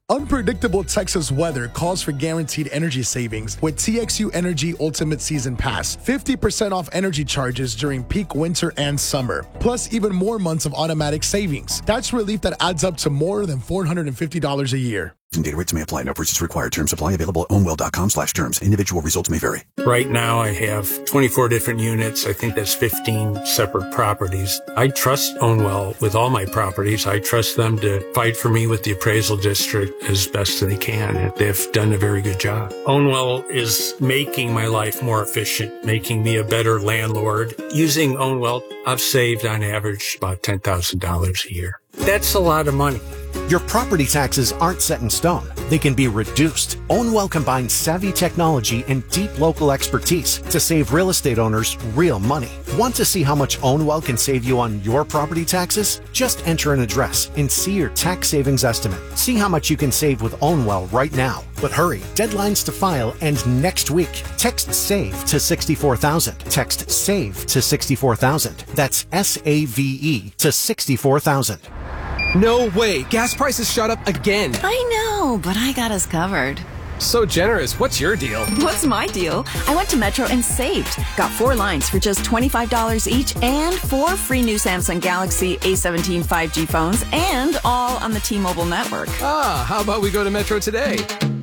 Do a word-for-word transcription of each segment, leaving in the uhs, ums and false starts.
Unpredictable Texas weather calls for guaranteed energy savings with T X U Energy Ultimate Season Pass. fifty percent off energy charges during peak winter and summer. Plus even more months of automatic savings. That's relief that adds up to more than four hundred fifty dollars a year. Data rates may apply. No purchase required. Terms apply. Available at ownwell dot com slash terms. Individual results may vary. Right now I have twenty-four different units. I think that's fifteen separate properties. I trust Ownwell with all my properties. I trust them to fight for me with the appraisal district as best they can. They've done a very good job. Ownwell is making my life more efficient, making me a better landlord. Using Ownwell, I've saved on average about ten thousand dollars a year. That's a lot of money. Your property taxes aren't set in stone. They can be reduced. Ownwell combines savvy technology and deep local expertise to save real estate owners real money. Want to see how much Ownwell can save you on your property taxes? Just enter an address and see your tax savings estimate. See how much you can save with Ownwell right now. But hurry, deadlines to file end next week. Text SAVE to sixty-four thousand. Text SAVE to sixty-four thousand. That's S A V E to sixty-four thousand. No way. Gas prices shot up again. I know, but I got us covered. So generous. What's your deal? What's my deal? I went to Metro and saved. Got four lines for just twenty-five dollars each and four free new Samsung Galaxy A seventeen five G phones and all on the T-Mobile network. Ah, how about we go to Metro today?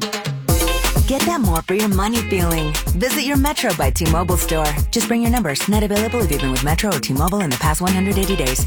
Get that more for your money feeling. Visit your Metro by T-Mobile store. Just bring your numbers. Not available if you've been with Metro or T-Mobile in the past one hundred eighty days.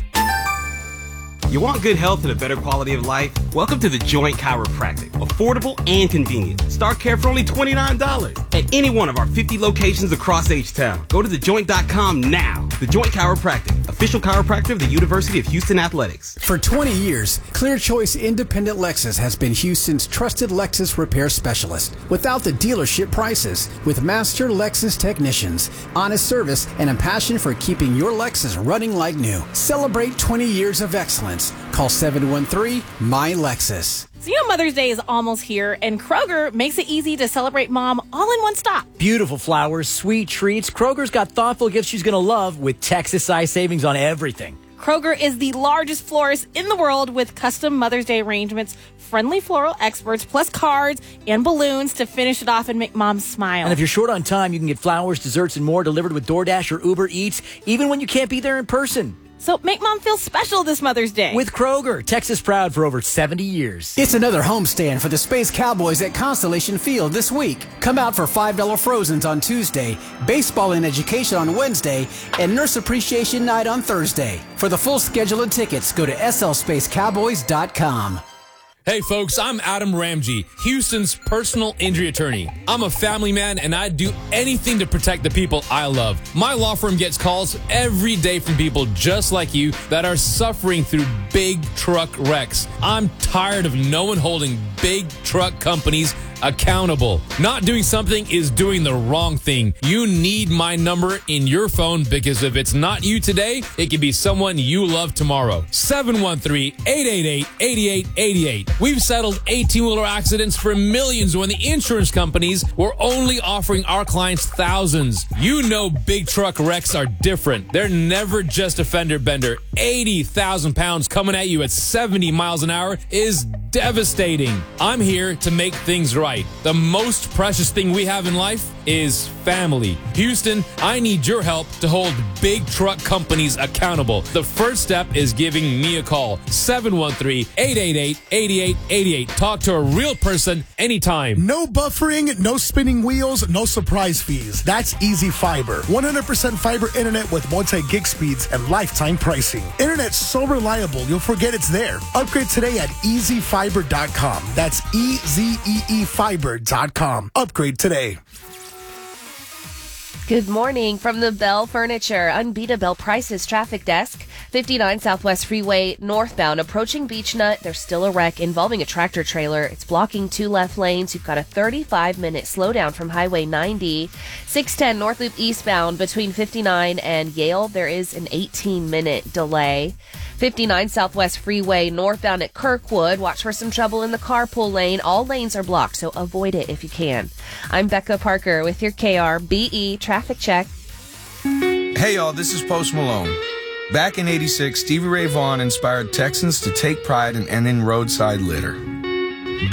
You want good health and a better quality of life? Welcome to The Joint Chiropractic. Affordable and convenient. Start care for only twenty-nine dollars at any one of our fifty locations across H-Town. Go to the joint dot com now. The Joint Chiropractic, official chiropractor of the University of Houston Athletics. For twenty years, Clear Choice Independent Lexus has been Houston's trusted Lexus repair specialist. Without the dealership prices, with master Lexus technicians, honest service, and a passion for keeping your Lexus running like new. Celebrate twenty years of excellence. Call seven one three, M Y Lexus. So you know Mother's Day is almost here, and Kroger makes it easy to celebrate mom all in one stop. Beautiful flowers, sweet treats. Kroger's got thoughtful gifts she's going to love with Texas-size savings on everything. Kroger is the largest florist in the world with custom Mother's Day arrangements, friendly floral experts, plus cards and balloons to finish it off and make mom smile. And if you're short on time, you can get flowers, desserts, and more delivered with DoorDash or Uber Eats, even when you can't be there in person. So make mom feel special this Mother's Day. With Kroger, Texas proud for over seventy years. It's another homestand for the Space Cowboys at Constellation Field this week. Come out for five dollar Frozens on Tuesday, baseball and education on Wednesday, and Nurse Appreciation Night on Thursday. For the full schedule and tickets, go to S L space cowboys dot com. Hey folks, I'm Adam Ramsey, Houston's personal injury attorney. I'm a family man and I do anything to protect the people I love. My law firm gets calls every day from people just like you that are suffering through big truck wrecks. I'm tired of no one holding big truck companies accountable. Not doing something is doing the wrong thing. You need my number in your phone because if it's not you today, it can be someone you love tomorrow. seven one three, eight eight eight, eight eight eight eight. We've settled eighteen-wheeler accidents for millions when the insurance companies were only offering our clients thousands. You know big truck wrecks are different. They're never just a fender bender. eighty thousand pounds coming at you at seventy miles an hour is devastating. I'm here to make things right. The most precious thing we have in life is family. Houston, I need your help to hold big truck companies accountable. The first step is giving me a call. seven one three, eight eight eight, eight eight eight eight. Talk to a real person anytime. No buffering, no spinning wheels, no surprise fees. That's Easy Fiber. one hundred percent fiber internet with multi-gig speeds and lifetime pricing. Internet's so reliable, you'll forget it's there. Upgrade today at easy fiber dot com. That's E Z E E fiber dot com. Upgrade today. Good morning from the Bell Furniture Unbeatable Prices Traffic Desk. fifty-nine Southwest Freeway northbound approaching Beech Nut. There's still a wreck involving a tractor trailer. It's blocking two left lanes. You've got a thirty-five minute slowdown from Highway ninety. six ten North Loop eastbound between fifty-nine and Yale. There is an eighteen minute delay. fifty-nine Southwest Freeway northbound at Kirkwood. Watch for some trouble in the carpool lane. All lanes are blocked, so avoid it if you can. I'm Becca Parker with your K R B E Traffic Check. Hey, y'all, this is Post Malone. Back in eighty-six, Stevie Ray Vaughan inspired Texans to take pride in ending roadside litter.